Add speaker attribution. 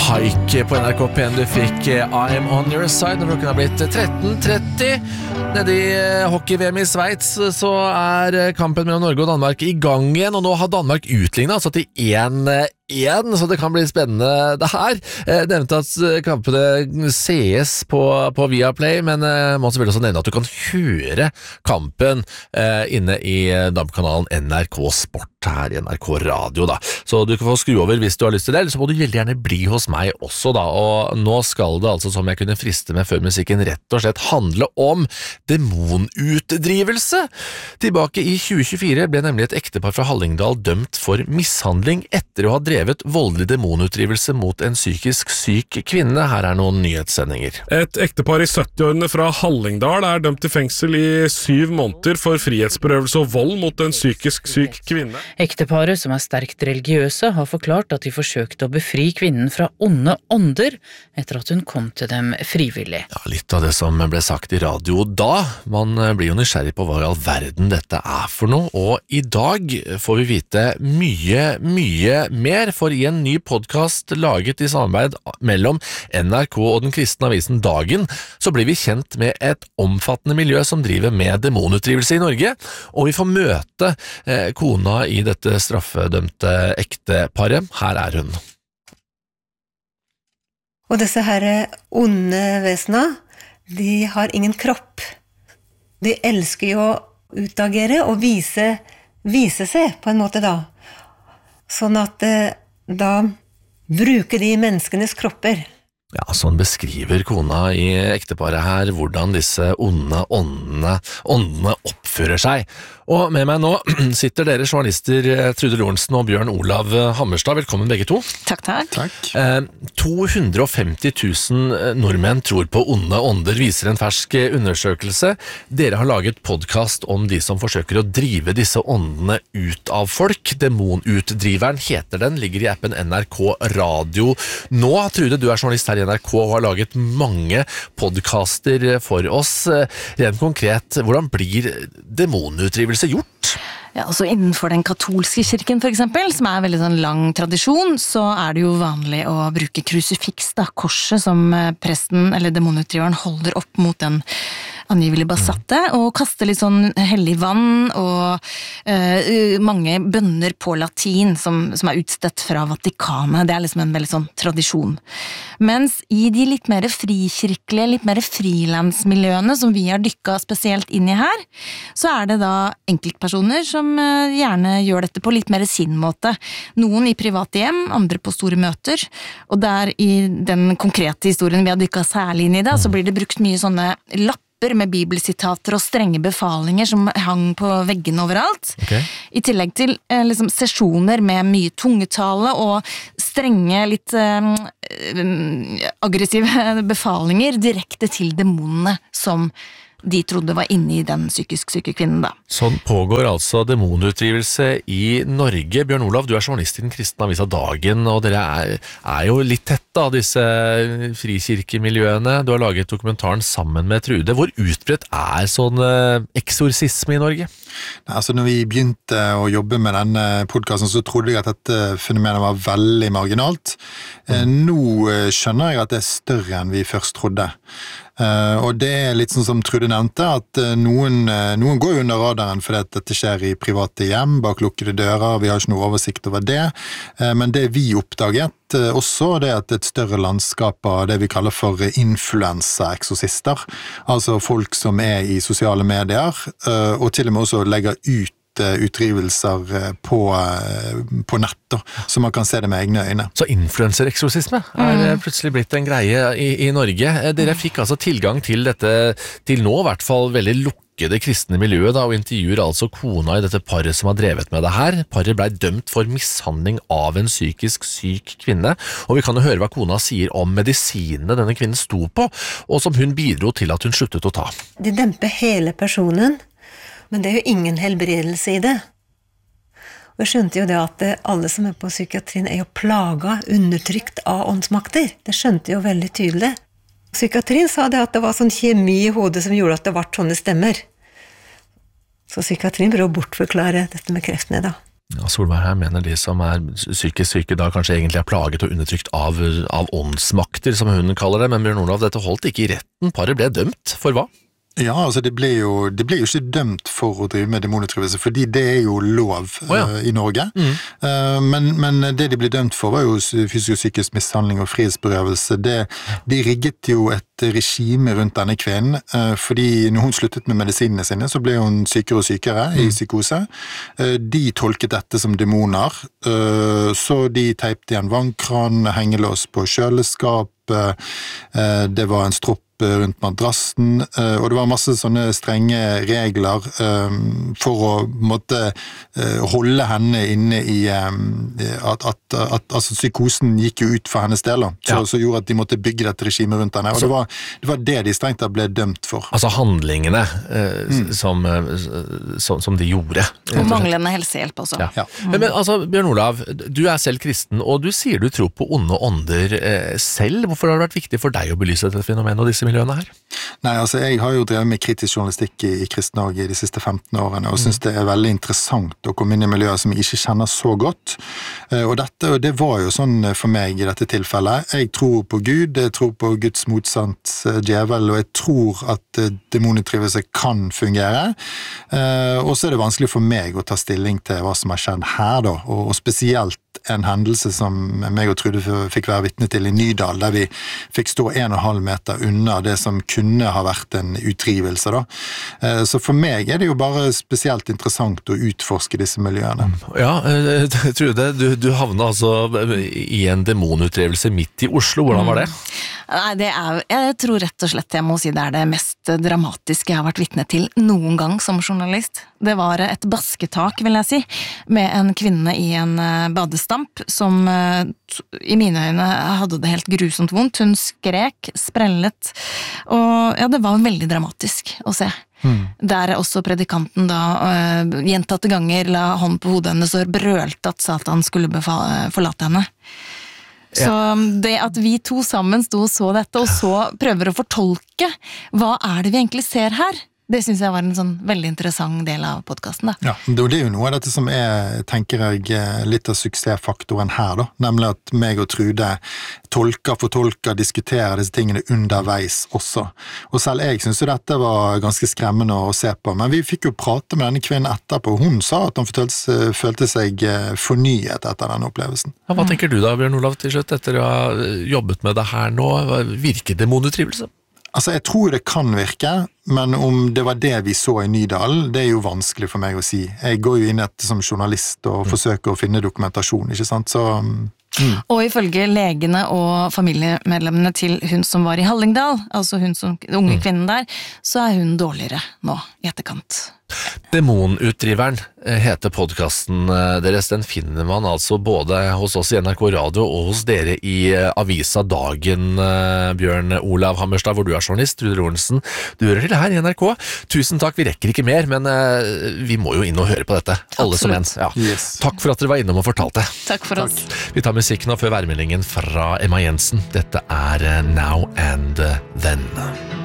Speaker 1: Haik på NRK P1. Du fikk I'm on your side når klokken har blitt 13.30. Nede i hockey-VM i Sveits så kampen mellom Norge og Danmark i gang igjen, og nå har Danmark utlignet altså til 1-1, så det kan bli spennende det her. Jeg nevnte at kampene sees på Viaplay, men må selvfølgelig også nevne at du kan høre kampen inne i DAB-kanalen NRK Sport her i NRK Radio da. Så du kan få skru over hvis du har lyst til det, eller så må du veldig gjerne bli hos meg også da. Og nå skal det altså, som jeg kunne friste med før musikken, rett og slett handle om demonutdrivelse. Tilbake i 2024 ble nemlig et ektepar fra Hallingdal dømt for mishandling etter å ha drevet voldelig demonutdrivelse mot en psykisk syk kvinne. Her noen nyhetssendinger.
Speaker 2: Et ektepar i 70-årene fra Hallingdal dømt til fengsel i 7 måneder for frihetsberøvelse og vold mot en psykisk syk kvinne.
Speaker 3: Ekteparet, som sterkt religiøse, har forklart at de forsøkte å befri kvinnen fra onde ånder etter at hun kom til dem frivillig.
Speaker 1: Ja, litt av det som ble sagt i radio da. Man blir jo nysgjerrig på hva i all verden dette for noe, og i dag får vi vite mye mer, for i en ny podcast laget i samarbeid mellom NRK og den kristne avisen Dagen, så blir vi kjent med et omfattende miljø som driver med demonutdrivelse i Norge, og vi får møte kona i dette straffedømte ekteparet. Her hun.
Speaker 4: Og disse her onde vesene, de har ingen kropp. De elsker jo å utagere og vise seg på en måte da. Sånn at da bruker de menneskenes kropper.
Speaker 1: Ja, sånn beskriver kona i ekteparet her hvordan disse onde åndene oppfører seg. Og med meg nå sitter dere journalister Trude Lorentzen og Bjørn Olav Hammerstad. Velkommen begge to.
Speaker 5: Takk.
Speaker 1: 250 000 nordmenn tror på onde ånder, viser en fersk undersøkelse. Dere har laget podcast om de som forsøker å drive disse åndene ut av folk. Demonutdriveren heter den, ligger i appen NRK Radio nå. Trude, du journalist her i NRK og har laget mange podcaster for oss. Rent konkret, hvordan blir demonutdrivelse gjort?
Speaker 5: Ja, altså innenfor den katolske kirken for eksempel, som veldig sånn lang tradisjon, så det jo vanlig å bruke krusifiks, korset som presten eller demonutdriveren holder opp mot den angivelig besatte, og kaste litt sånn hellig vann og mange bønner på latin som utstedt fra Vatikanet. Det liksom en veldig sånn tradisjon. Mens i de litt mer frikirkelige, litt mer frilansmiljøene som vi har dykket spesielt inn i her, så det da enkeltpersoner som gjerne gjør dette på litt mer sin måte. Noen i private hjem, andre på store møter, og der i den konkrete historien vi har dykket særlig inn i det, så blir det brukt mye sånne lapper med bibelsitater og strenge befalinger som hang på veggene overalt.
Speaker 1: Okay.
Speaker 5: I tillegg til liksom, sesjoner med mye tungetale og strenge, litt aggressive befalinger direkte til demonene som de trodde var inne i den psykisk syke kvinnen da.
Speaker 1: Sånn pågår altså demonutdrivelse i Norge. Bjørn Olav, du journalist i den kristne avisa Dagen, og dere jo litt tett av disse frikirkemiljøene. Du har laget dokumentaren sammen med Trude. Hvor utbredt sånn eksorsisme i Norge?
Speaker 6: Altså når vi begynte å jobbe med denne podcasten, så trodde jeg at dette fenomenet var veldig marginalt. Nå skjønner jeg at det større enn vi først trodde. Og det litt sånn som Trude nevnte, at noen går jo under radaren fordi at dette skjer i private hjem, bak lukkede dører, vi har ikke noe oversikt over det. Men det vi oppdaget også, det at et større landskap av det vi kaller for influencer-eksorsister, altså folk som i sosiale medier, og til og med også legger ut utdrivelser på nett, så man kan se det med egne øyne.
Speaker 1: Så influencer-eksorsisme plutselig blitt en greie i Norge. Dere fikk altså tilgang til dette, til nå i hvert fall veldig lukkede kristne miljøet da, og intervjuer altså kona i dette paret som har drevet med det her. Paret ble dømt for mishandling av en psykisk syk kvinne, og vi kan jo høre hva kona sier om medisinene denne kvinnen sto på, og som hun bidro til at hun sluttet å ta.
Speaker 4: De demper hele personen, men det jo ingen helbredelse i det. Og jeg skjønte jo det at alle som på psykiatrien jo plaget, undertrykt av åndsmakter. Det skjønte jo veldig tydelig. Psykiatrien sa det at det var sånn kjemi i hodet som gjorde at det var sånne stemmer. Så psykiatrien prøver å bortforklare dette med kreftene da.
Speaker 1: Ja, Solveig her mener de som psykisk syke da kanskje egentlig plaget og undertrykt av åndsmakter, som hun kaller det, men Bjørn Olav, dette holdt ikke i retten. Paret ble dømt for hva?
Speaker 6: Ja, altså det ble jo ikke dømt for å drive med demonutdrivelse, fordi det jo lov i Norge. Men det de ble dømt for var jo fysisk og psykisk mishandling og frihetsberøvelse. De rigget jo et regime rundt denne kvinnen, fordi når hun sluttet med medisinene sine, så ble hun sykere og sykere i psykose. De tolket dette som demoner, så de teipte igjen vannkran, hengelås på kjøleskap, det var en stropp rundt madrassen, og det var masse sånne strenge regler for å måtte holde henne inne i altså psykosen gikk jo ut for hennes del, så gjorde at de måtte bygge dette regimet rundt henne, og det var det de strengt ble dømt for.
Speaker 1: Altså handlingene som de gjorde.
Speaker 5: Og manglende helsehjelp også.
Speaker 1: Ja. Men altså, Bjørn Olav, du selv kristen, og du sier du tror på onde ånder selv. Hvorfor har det vært viktig for deg å belyse dette fenomenet og disse miljøene her?
Speaker 6: Nei, altså jeg har jo drevet med kritisk journalistikk i Kristen Norge i de siste 15 årene, og synes det veldig interessant å komme inn i miljøer som jeg ikke kjenner så godt. Og det var jo sånn for meg i dette tilfellet. Jeg tror på Gud, jeg tror på Guds motsant djevel, og jeg tror at demonutdrivelse kan fungere. Og så det vanskelig for meg å ta stilling til hva som har skjedd her da, og spesielt en hendelse som meg og Trude fikk være vitne til i Nydal, der vi fikk stå 1,5 meter unna det som kunne ha vært en utdrivelse da. Så for meg det jo bare spesielt interessant å utforske disse miljøene.
Speaker 1: Ja, Trude, du havnet altså i en demonutdrivelse midt i Oslo. Hvordan var det?
Speaker 5: Nei, jeg tror rett og slett jeg må si det det mest dramatiske jeg har vært vitne til noen gang som journalist. Det var et basketak, vil jeg si, med en kvinne i en badestamp som i mine øyne hadde det helt grusomt vondt. Hun skrek, sprellet, og ja, det var veldig dramatisk å se. Der også predikanten da gjentatte ganger la hånd på hodet hennes og brølte at Satan skulle forlate henne. Så det at vi to sammen sto og så dette, og så prøver å fortolke hva det vi egentlig ser her, det synes jeg var en sånn veldig interessant del av podcasten da.
Speaker 6: Ja, det jo noe av dette som tenker jeg, litt av suksessfaktoren her da, nemlig at meg og Trude fortolker, diskuterer disse tingene underveis også. Og selv jeg synes jo dette var ganske skremmende å se på, men vi fikk jo prate med denne kvinnen etterpå, og hun sa at hun følte seg fornyet etter denne opplevelsen.
Speaker 1: Ja, hva tenker du da, Bjørn Olav, til slutt, etter å ha jobbet med det her nå? Virker demonutdrivelse?
Speaker 6: Altså, jeg tror det kan virke, men om det var det vi så i Nydal, det jo vanskelig for meg å si. Jeg går jo inn etter som journalist og forsøker å finne dokumentasjon, ikke sant? Så...
Speaker 5: Og ifølge legene og familiemedlemmene til hun som var i Hallingdal, altså hun som unge kvinnen der, så hun dårligere nå i etterkant.
Speaker 1: Demonutdriveren heter podcasten deres. Den finner man altså både hos oss i NRK Radio og hos dere i avisa Dagen, Bjørn Olav Hammerstad, hvor du journalist, Trude Lorentzen. Du hører til her i NRK. Tusen takk, vi rekker ikke mer, men vi må jo inn og høre på dette. Alle som en. Ja.
Speaker 6: Yes.
Speaker 1: Takk for at dere var innom og fortalte.
Speaker 5: Takk for oss.
Speaker 1: Vi tar musikk nå før værmeldingen fra Emma Jensen. Dette Now and Then.